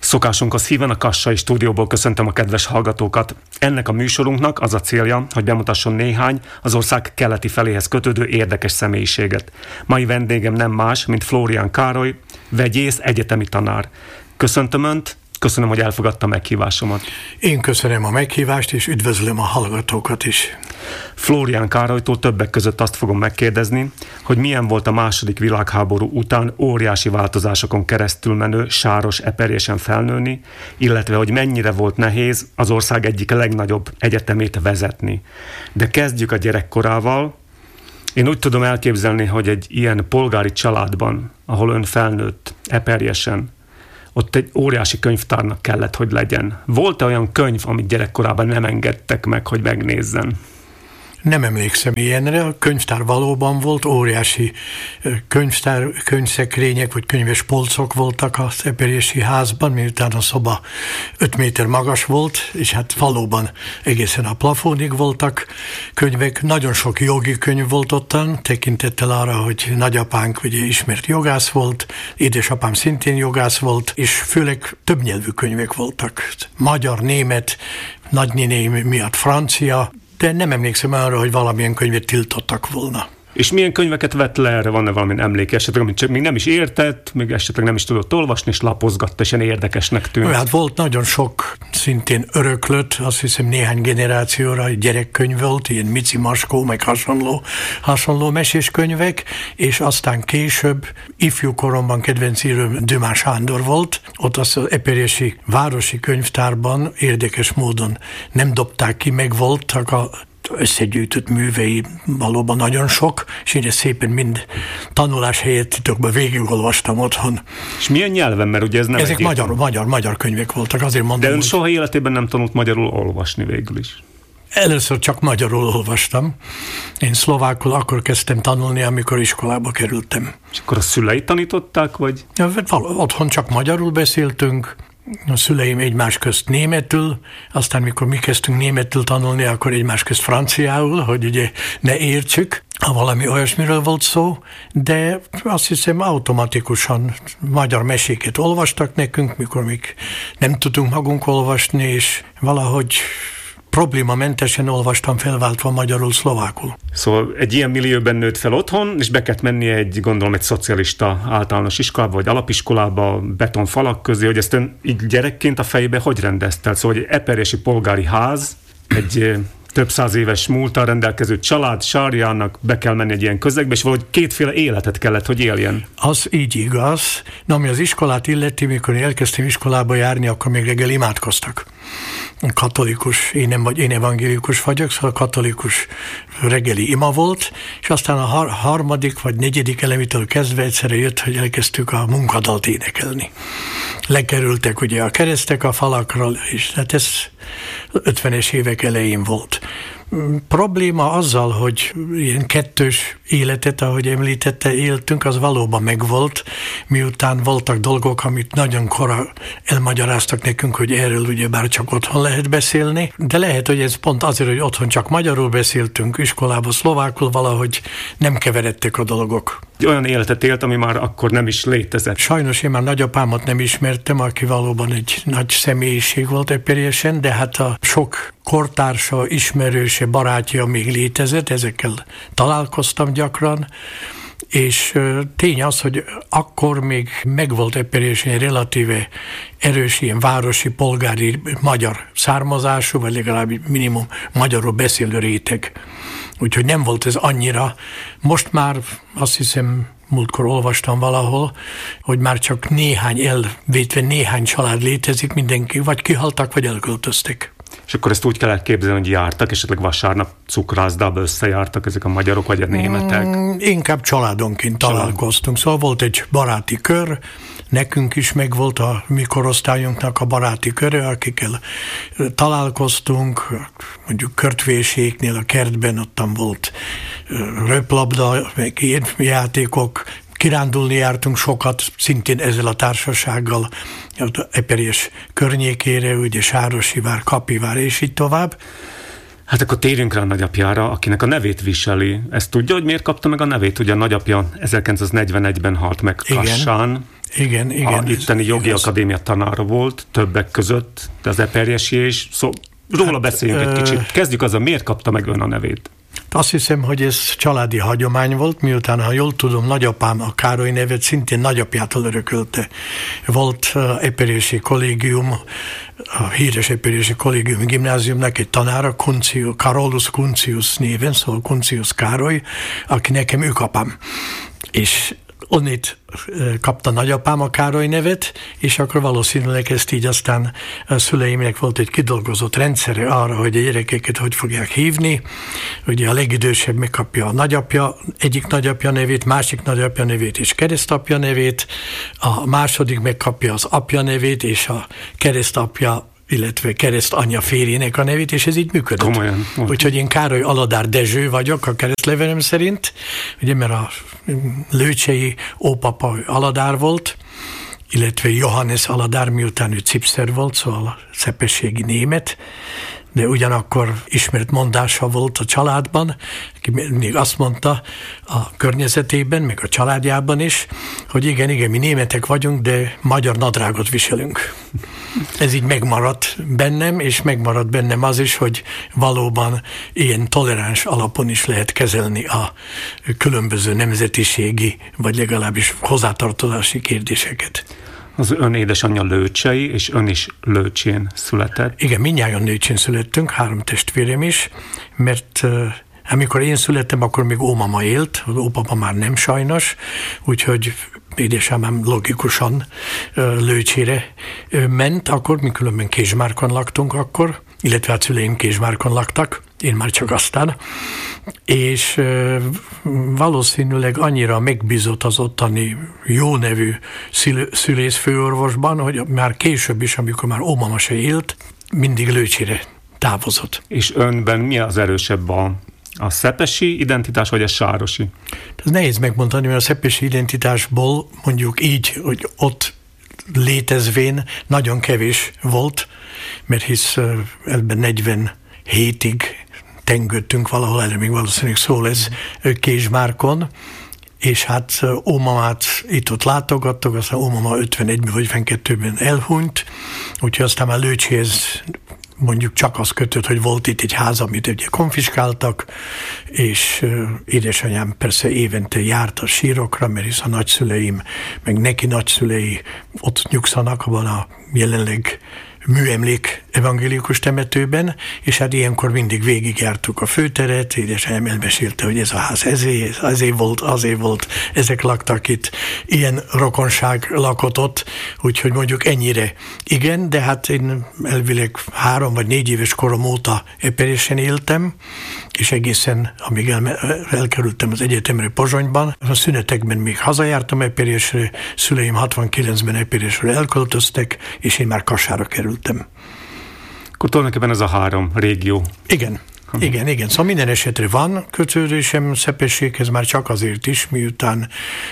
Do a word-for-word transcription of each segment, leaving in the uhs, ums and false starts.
Szokásunkhoz híven a Kassai stúdióból köszöntöm a kedves hallgatókat. Ennek a műsorunknak az a célja, hogy bemutasson néhány az ország keleti feléhez kötődő érdekes személyiséget. Mai vendégem nem más, mint Flórián Károly, vegyész, egyetemi tanár. Köszöntöm Önt, köszönöm, hogy elfogadta meghívásomat. Én köszönöm a meghívást, és üdvözlöm a hallgatókat is. Flórián Károlytól többek között azt fogom megkérdezni, hogy milyen volt a második világháború után óriási változásokon keresztül menő Sáros-Eperjesen felnőni, illetve hogy mennyire volt nehéz az ország egyik legnagyobb egyetemét vezetni. De kezdjük a gyerekkorával. Én úgy tudom elképzelni, hogy egy ilyen polgári családban, ahol ön felnőtt, Eperjesen, ott egy óriási könyvtárnak kellett, hogy legyen. Volt-e olyan könyv, amit gyerekkorában nem engedtek meg, hogy megnézzen? Nem emlékszem ilyenre, a könyvtár valóban volt, óriási könyvtár, könyvszekrények vagy könyves polcok voltak az eperjesi házban, miután a szoba öt méter magas volt, és hát valóban egészen a plafonig voltak könyvek. Nagyon sok jogi könyv volt ottan, tekintettel arra, hogy nagyapánk ugye ismert jogász volt, édesapám szintén jogász volt, és főleg többnyelvű könyvek voltak. Magyar, német, nagynéném miatt francia, de nem emlékszem arra, hogy valamilyen könyvet tiltottak volna. És milyen könyveket vett le erre? Van-e valamilyen emléke esetleg, amit csak még nem is értett, még esetleg nem is tudott olvasni, és lapozgatta, és ilyen érdekesnek tűnt? Hát volt nagyon sok szintén öröklött, azt hiszem néhány generációra gyerekkönyv volt, ilyen Mici Maskó, meg hasonló, hasonló meséskönyvek, és aztán később, ifjú koromban kedvenc írőm Dümás Sándor volt, ott az eperjesi városi könyvtárban érdekes módon nem dobták ki, meg voltak a összegyűjtött művei valóban nagyon sok, és én ezt szépen mind tanulás helyett titokban végigolvastam otthon. És milyen nyelven, mert ugye ez nem Ezek magyar, magyar, magyar könyvek voltak, azért mondom. De ön hogy... soha életében nem tanult magyarul olvasni végül is? Először csak magyarul olvastam. Én szlovákul akkor kezdtem tanulni, amikor iskolába kerültem. És akkor a szüleit tanították, vagy? Ja, otthon csak magyarul beszéltünk, a szüleim egymás közt németül, aztán mikor mi kezdtünk németül tanulni, akkor egymás közt franciául, hogy ugye ne értsük, ha valami olyasmiről volt szó, de azt hiszem automatikusan magyar meséket olvastak nekünk, mikor még nem tudtunk magunk olvasni, és valahogy problémamentesen olvastam felváltva magyarul, szlovákul. Szóval egy ilyen millióben nőtt fel otthon, és be kellett mennie egy, gondolom, egy szocialista általános iskolába, vagy alapiskolába, betonfalak közé, hogy ezt ön így gyerekként a fejébe hogy rendezte? Szóval egy eperjesi polgári ház, egy több száz éves múlttal rendelkező család sárjának be kell menni egy ilyen közegbe, és valahogy kétféle életet kellett, hogy éljen. Az így igaz. Na, ami az iskolát illeti, mikor én elkezdtem iskolába járni, akkor még reggel imádkoztak. Katolikus, én nem vagy, én evangélikus vagyok, szóval katolikus reggeli ima volt, és aztán a har- harmadik vagy negyedik elemitől kezdve egyszerre jött, hogy elkezdtük a munkadalt énekelni. Lekerültek ugye a keresztek a falakról, és hát ez ötvenes évek elején volt. Probléma azzal, hogy ilyen kettős életet, ahogy említette, éltünk, az valóban megvolt, miután voltak dolgok, amit nagyon kora elmagyaráztak nekünk, hogy erről ugye bár csak otthon lehet beszélni, de lehet, hogy ez pont azért, hogy otthon csak magyarul beszéltünk, iskolában szlovákul, valahogy nem keveredtek a dolgok. Olyan életet élt, ami már akkor nem is létezett. Sajnos én már nagyapámat nem ismertem, aki valóban egy nagy személyiség volt Eperjesen, de hát a sok kortársa, ismerőse, barátja még létezett, ezekkel találkoztam gyakran, és tény az, hogy akkor még megvolt Eperjesen egy relatíve erős ilyen városi, polgári, magyar származású, vagy legalább minimum magyarul beszélő réteg. Úgyhogy nem volt ez annyira. Most már azt hiszem, múltkor olvastam valahol, hogy már csak néhány elvétve néhány család létezik, mindenki vagy kihaltak, vagy elköltöztek. És akkor ezt úgy kell elképzelni, hogy jártak, esetleg vasárnap cukrászdába összejártak ezek a magyarok, vagy a németek? Mm, inkább családonként Család. találkoztunk. Szóval volt egy baráti kör, nekünk is megvolt a mi korosztályunknak a baráti köre, akikkel találkoztunk, mondjuk körtvéséknél a kertben, ottan volt röplabda, meg ilyen játékok, kirándulni jártunk sokat, szintén ezzel a társasággal, Eperjes környékére, ugye Sárosivár, Kapivár, és így tovább. Hát akkor térjünk rá a nagyapjára, akinek a nevét viseli. Ezt tudja, hogy miért kapta meg a nevét? Ugye a nagyapja ezerkilencszáznegyvenegyben halt meg Kassán. Igen, igen. A itteni jogi igaz. Akadémia tanára volt, többek között, de az Eperjesi, és szó, róla hát, beszéljünk egy kicsit. Kezdjük azzal, miért kapta meg ön a nevét? Azt hiszem, hogy ez családi hagyomány volt, miután, ha jól tudom, nagyapám a Károly nevet szintén nagyapjától örökölte. Volt uh, Eperjesi kollégium, a híres Eperjesi kollégium gimnáziumnak egy tanára, Kuncius, Carolus Kuncius néven, szóval Kuncius Károly, aki nekem őkapám. És onnit kapta nagyapám a Károly nevet, és akkor valószínűleg ezt így aztán a szüleimnek volt egy kidolgozott rendszere arra, hogy a gyerekeket hogy fogják hívni. Ugye a legidősebb megkapja a nagyapja, egyik nagyapja nevét, másik nagyapja nevét és keresztapja nevét, a második megkapja az apja nevét, és a keresztapja illetve keresztanyja férjének a nevét, és ez így működött. Komolyan. Úgyhogy én Károly Aladár Dezső vagyok a keresztlevelem szerint, ugye, mert a lőcsei ópapa Aladár volt, illetve Johannes Aladár, miután ő cipszer volt, szóval szepességi német, de ugyanakkor ismert mondása volt a családban, aki még azt mondta a környezetében, meg a családjában is, hogy igen, igen, mi németek vagyunk, de magyar nadrágot viselünk. Ez így megmaradt bennem, és megmaradt bennem az is, hogy valóban ilyen toleráns alapon is lehet kezelni a különböző nemzetiségi, vagy legalábbis hozzátartozási kérdéseket. Az ön édesanyja Lőcsei, és ön is Lőcsén született. Igen, mindnyájan Lőcsén születtünk, három testvérem is, mert uh, amikor én születtem, akkor még ómama élt, az ópapa már nem sajnos, úgyhogy édesanyám logikusan uh, Lőcsére uh, ment, akkor mi különben Kézsmárkon laktunk akkor, illetve a szüleim Kézsmárkon laktak, én már csak aztán, és e, valószínűleg annyira megbízott az ottani jó nevű szülészfőorvosban, hogy már később is, amikor már ómama se élt, mindig Lőcsére távozott. És önben mi az erősebb, a, a szepesi identitás, vagy a sárosi? Ez nehéz megmondani, mert a szepesi identitásból mondjuk így, hogy ott létezvén nagyon kevés volt, mert hisz ebben negyvenhétig tengődtünk valahol, erre még valószínűleg szó lesz Kézsmárkon, és hát ómamát itt-ott látogattok, aztán ómama ötvenegyben vagy ötvenkettőben elhunyt, úgyhogy aztán már Lőcséhez mondjuk csak az kötött, hogy volt itt egy ház, amit ugye konfiskáltak, és édesanyám persze évente járt a sírokra, mert hisz a nagyszüleim, meg neki nagyszülei ott nyugszanak abban a jelenleg műemlék evangélikus temetőben, és hát ilyenkor mindig végigjártuk a főteret, édesanyám elmesélte, hogy ez a ház ezé, ezé volt, azé volt, ezek laktak itt, ilyen rokonság lakott ott, úgyhogy mondjuk ennyire igen, de hát én elvileg három vagy négy éves korom óta Eperjesen éltem, és egészen, amíg el, elkerültem az egyetemre Pozsonyban, a szünetekben még hazajártam Eperjesre, szüleim hatvankilencben Eperjesre elköltöztek, és én már Kassára kerültem. Akkor tulajdonképpen ez a három régió. Igen, hm. igen, igen. Szóval minden esetre van kötődésem Szepességhez, már csak azért is, miután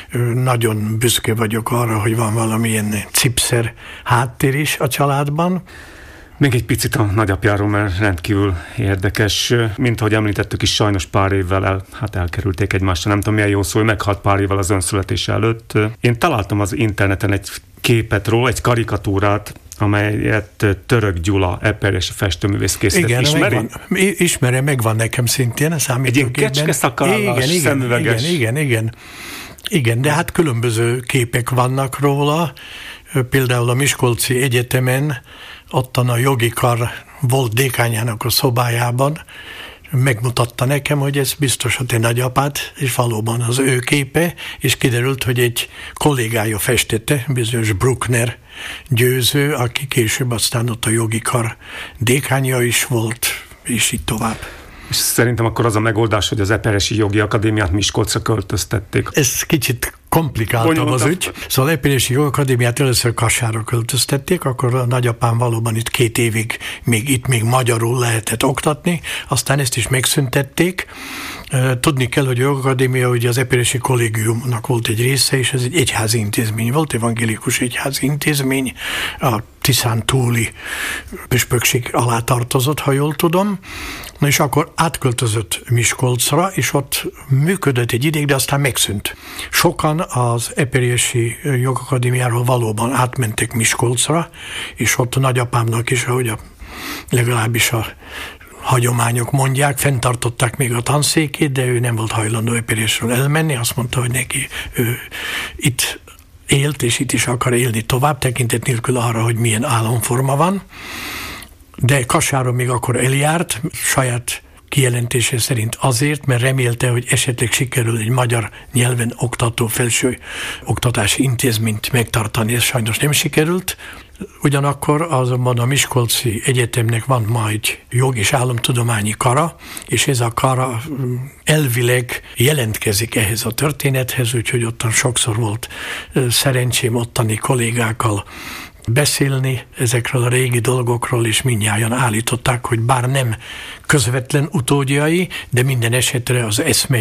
nagyon büszke vagyok arra, hogy van valamilyen cipszer háttér is a családban. Még egy picit a nagyapjáról, mert rendkívül érdekes. Mint ahogy említettük is, sajnos pár évvel el, hát elkerülték egymásra. Nem tudom, milyen jó szó, hogy meghalt pár évvel az önszületése előtt. Én találtam az interneten egy képet róla, egy karikatúrát, amelyet Török Gyula, eperjesi festőművész készített. Igen, ismeri? Megvan, ismerem, megvan nekem szintén a számítógépben. Egy ilyen kecskeszakállás, igen, szemüveges. Igen, igen, igen. Igen, de hát különböző képek vannak róla. Például a Miskolci Egyetemen, ottan a jogi kar volt dékányának a szobájában, megmutatta nekem, hogy ez biztos a te nagyapád, és valóban az ő képe, és kiderült, hogy egy kollégája festette, bizonyos Bruckner Győző, aki később aztán ott a jogi kar dékánya is volt, és így tovább. És szerintem akkor az a megoldás, hogy az Eperjesi Jogi Akadémiát Miskolcra költöztették. Ez kicsit komplikáltabb az ügy. Szóval az Eperjesi Jogi Akadémiát először Kassára költöztették, akkor a nagyapám valóban itt két évig még itt még magyarul lehetett oktatni, aztán ezt is megszüntették, Tudni kell, hogy a Jogakadémia ugye az Eperjesi Kollégiumnak volt egy része, és ez egy egyházi intézmény volt, evangélikus egyházi intézmény, a Tiszán túli püspökség alá tartozott, ha jól tudom. Na és akkor átköltözött Miskolcra, és ott működött egy ideig, de aztán megszűnt. Sokan az Eperjesi Jogakadémiáról valóban átmentek Miskolcra, és ott nagyapámnak is, ahogy a, legalábbis a hagyományok mondják, fenntartották még a tanszékét, de ő nem volt hajlandó Eperjesről elmenni, azt mondta, hogy neki ő itt élt, és itt is akar élni tovább, tekintet nélkül arra, hogy milyen álomforma van. De Kasáron még akkor eljárt, saját kijelentése szerint azért, mert remélte, hogy esetleg sikerül egy magyar nyelven oktató felső oktatási intézményt megtartani, ez sajnos nem sikerült. Ugyanakkor azonban a Miskolci Egyetemnek van majd jog- és államtudományi kara, és ez a kara elvileg jelentkezik ehhez a történethez, úgyhogy ottan sokszor volt szerencsém ottani kollégákkal beszélni ezekről a régi dolgokról, és mindnyájan állították, hogy bár nem közvetlen utódjai, de minden esetre az eszme